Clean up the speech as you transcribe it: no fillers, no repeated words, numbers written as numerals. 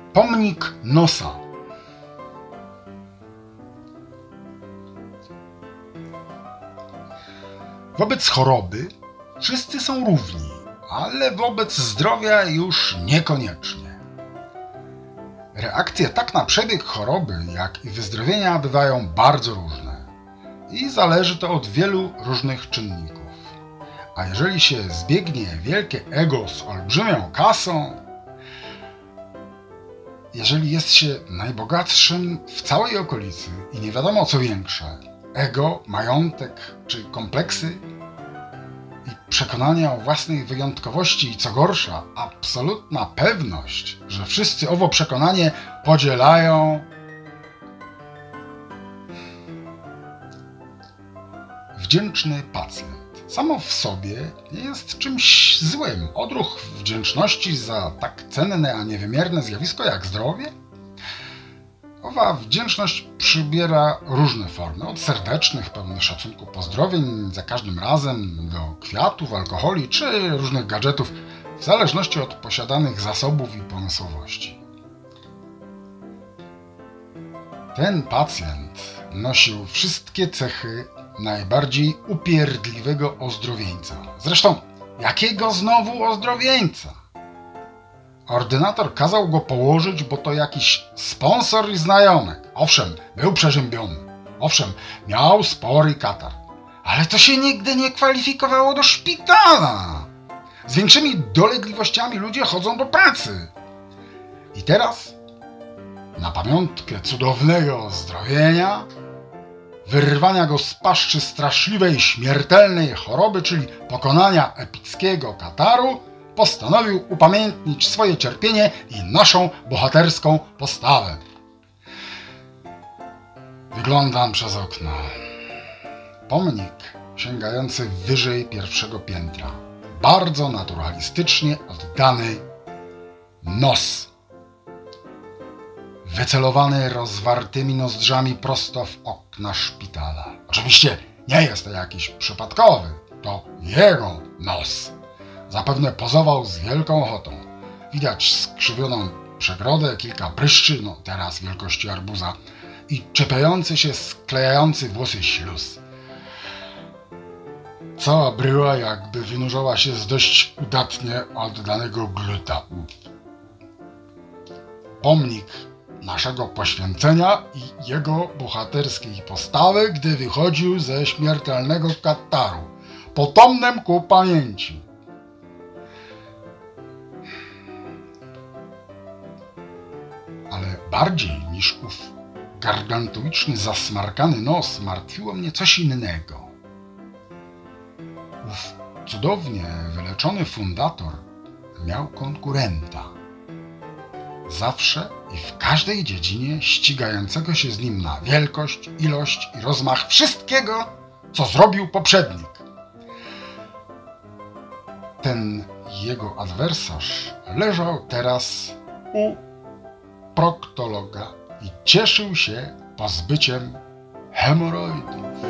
Pomnik nosa. Wobec choroby wszyscy są równi, ale wobec zdrowia już niekoniecznie. Reakcje tak na przebieg choroby, jak i wyzdrowienia bywają bardzo różne i zależy to od wielu różnych czynników. A jeżeli się zbiegnie wielkie ego z olbrzymią kasą, jeżeli jest się najbogatszym w całej okolicy i nie wiadomo co większe, ego, majątek czy kompleksy i przekonania o własnej wyjątkowości i co gorsza, absolutna pewność, że wszyscy owo przekonanie podzielają, wdzięczny pacjent samo w sobie nie jest czymś złym. Odruch wdzięczności za tak cenne, a niewymierne zjawisko jak zdrowie? Owa wdzięczność przybiera różne formy, od serdecznych, pełnych szacunku pozdrowień za każdym razem, do kwiatów, alkoholi czy różnych gadżetów, w zależności od posiadanych zasobów i pomysłowości. Ten pacjent nosił wszystkie cechy najbardziej upierdliwego ozdrowieńca. Zresztą, jakiego znowu ozdrowieńca? Ordynator kazał go położyć, bo to jakiś sponsor i znajomek. Owszem, był przeziębiony. Owszem, miał spory katar. Ale to się nigdy nie kwalifikowało do szpitala. Z większymi dolegliwościami ludzie chodzą do pracy. I teraz, na pamiątkę cudownego ozdrowienia, wyrwania go z paszczy straszliwej, śmiertelnej choroby, czyli pokonania epickiego kataru, postanowił upamiętnić swoje cierpienie i naszą bohaterską postawę. Wyglądam przez okno. Pomnik sięgający wyżej pierwszego piętra. Bardzo naturalistycznie oddany nos. Wycelowany rozwartymi nozdrzami prosto w okna szpitala. Oczywiście nie jest to jakiś przypadkowy, to jego nos. Zapewne pozował z wielką ochotą. Widać skrzywioną przegrodę, kilka pryszczy, teraz wielkości arbuza, i czepiający się, sklejający włosy śluz. Cała bryła jakby wynurzała się z dość udatnie oddanego gluta. Pomnik naszego poświęcenia i jego bohaterskiej postawy, gdy wychodził ze śmiertelnego kataru, potomnym ku pamięci. Ale bardziej niż ów gargantuiczny, zasmarkany nos martwiło mnie coś innego. Ów cudownie wyleczony fundator miał konkurenta. Zawsze i w każdej dziedzinie ścigającego się z nim na wielkość, ilość i rozmach wszystkiego, co zrobił poprzednik. Ten jego adwersarz leżał teraz u proktologa i cieszył się pozbyciem hemoroidów.